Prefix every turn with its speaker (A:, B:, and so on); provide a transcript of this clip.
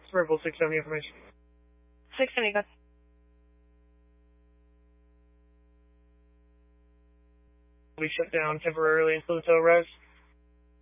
A: Purple 670 information.
B: 670, go.
A: We shut down temporarily in Pluto, Res.